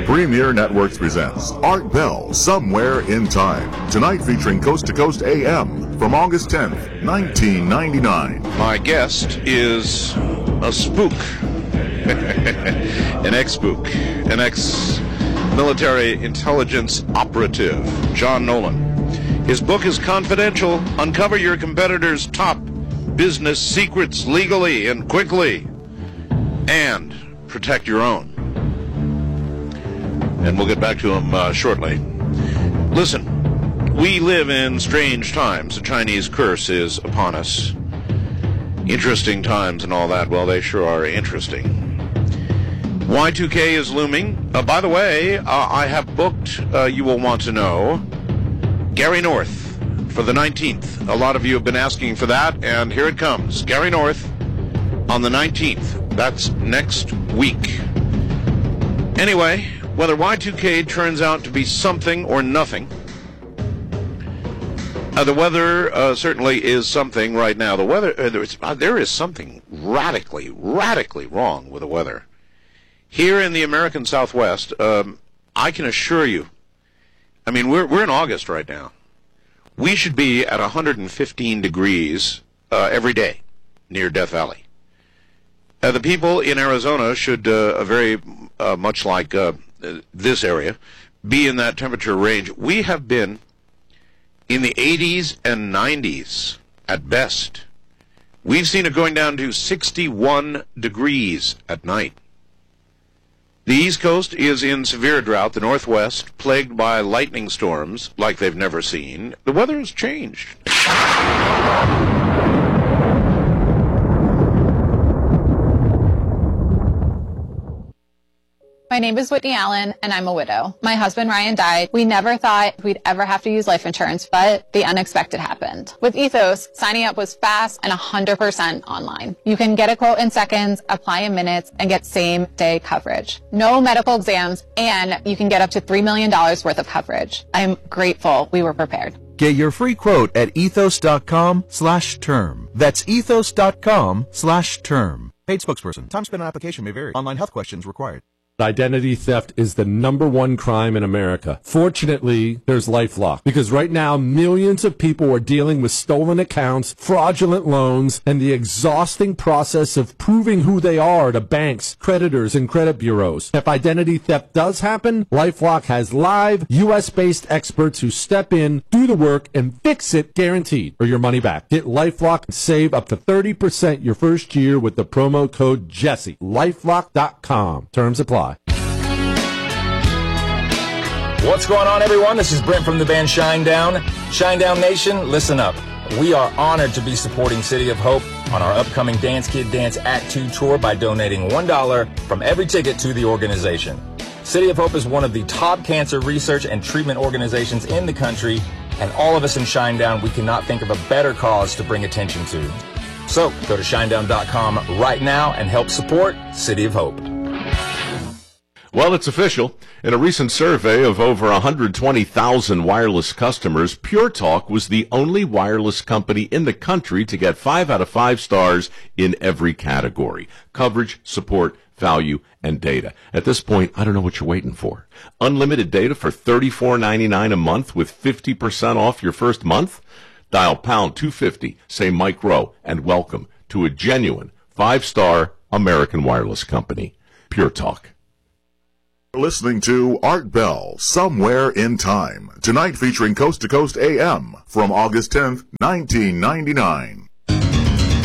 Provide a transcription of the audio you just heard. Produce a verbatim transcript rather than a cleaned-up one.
Premier Networks presents Art Bell, Somewhere in Time. Tonight featuring Coast to Coast A M from August tenth, nineteen ninety-nine. My guest is a spook. An ex-spook. An ex-military intelligence operative, John Nolan. His book is confidential. Uncover your competitors' top business secrets legally and quickly. And protect your own. And we'll get back to him uh, shortly. Listen, we live in strange times. The Chinese curse is upon us. Interesting times and all that. Well, they sure are interesting. Y two K is looming. Uh, by the way, uh, I have booked, uh, you will want to know, Gary North for the nineteenth. A lot of you have been asking for that, and here it comes. Gary North on the nineteenth. That's next week. Anyway, whether Y two K turns out to be something or nothing, uh, the weather uh, certainly is something right now. The weather, uh, there, is, uh, there is something radically, radically wrong with the weather. Here in the American Southwest, um, I can assure you, I mean, we're we're in August right now. We should be at one hundred fifteen degrees uh, every day near Death Valley. Uh, the people in Arizona should, uh, very uh, much like uh, this area, be in that temperature range. We have been in the eighties and nineties at best. We've seen it going down to sixty-one degrees at night. The East Coast is in severe drought. The Northwest, plagued by lightning storms like they've never seen. The weather has changed. My name is Whitney Allen, and I'm a widow. My husband, Ryan, died. We never thought we'd ever have to use life insurance, but the unexpected happened. With Ethos, signing up was fast and one hundred percent online. You can get a quote in seconds, apply in minutes, and get same-day coverage. No medical exams, and you can get up to three million dollars worth of coverage. I'm grateful we were prepared. Get your free quote at ethos.com slash term. That's ethos.com slash term. Paid spokesperson. Time spent on application may vary. Online health questions required. Identity theft is the number one crime in America. Fortunately, there's LifeLock, because right now millions of people are dealing with stolen accounts, fraudulent loans, and the exhausting process of proving who they are to banks, creditors, and credit bureaus. If identity theft does happen, LifeLock has live, U S-based experts who step in, do the work, and fix it guaranteed, or your money back. Get LifeLock and save up to thirty percent your first year with the promo code Jesse. LifeLock dot com. Terms apply. What's going on, everyone? This is Brent from the band Shinedown. Shinedown Nation, listen up. We are honored to be supporting City of Hope on our upcoming Dance Kid Dance Act two tour by donating one dollar from every ticket to the organization. City of Hope is one of the top cancer research and treatment organizations in the country, and all of us in Shinedown, we cannot think of a better cause to bring attention to. So, go to shinedown dot com right now and help support City of Hope. Well, it's official. In a recent survey of over one hundred twenty thousand wireless customers, Pure Talk was the only wireless company in the country to get five out of five stars in every category: coverage, support, value, and data. At this point, I don't know what you're waiting for. Unlimited data for thirty-four ninety-nine a month with fifty percent off your first month? Dial pound two fifty, say Mike Rowe, and welcome to a genuine five-star American wireless company. Pure Talk. Listening to Art Bell, Somewhere in Time. Tonight featuring Coast to Coast A M from August tenth, nineteen ninety-nine.